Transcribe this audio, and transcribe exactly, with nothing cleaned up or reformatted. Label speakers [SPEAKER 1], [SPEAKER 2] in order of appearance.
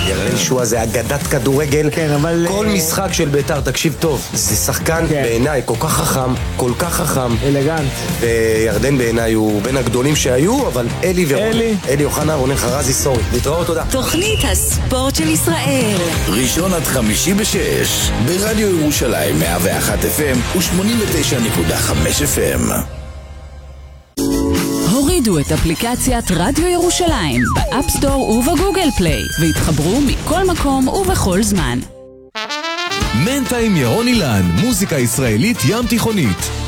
[SPEAKER 1] ירדן שועה זה אגדת כדורגל.
[SPEAKER 2] כן, אבל...
[SPEAKER 1] כל משחק של בית"ר, תקשיב טוב, זה שחקן בעיניי כל כך חכם, כל כך חכם.
[SPEAKER 2] אלגנט.
[SPEAKER 1] וירדן בעיניי הוא בין הגדולים שהיו, אבל אלי ורונן.
[SPEAKER 2] אלי.
[SPEAKER 1] אלי אוחנה, רונן חרזי, סורי. להתראות, תודה.
[SPEAKER 3] תוכנית הספורט של ישראל.
[SPEAKER 4] ראשון עד חמישי בשש, ברדיו ירושלים מאה ואחת אף אם ו-שמונים ותשע נקודה חמש אף אם.
[SPEAKER 3] הורידו את אפליקציית רדיו ירושלים באפסטור ובגוגל פליי והתחברו מכל מקום ובכל זמן.
[SPEAKER 5] מנטה עם ירון אילן, מוזיקה ישראלית ים תיכונית.